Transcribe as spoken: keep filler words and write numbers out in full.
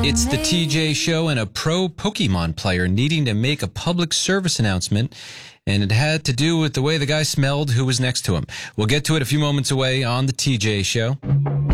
It's the T J Show and a pro Pokemon player needing to make a public service announcement, and it had to do with the way the guy smelled who was next to him. We'll get to it a few moments away on the T J Show.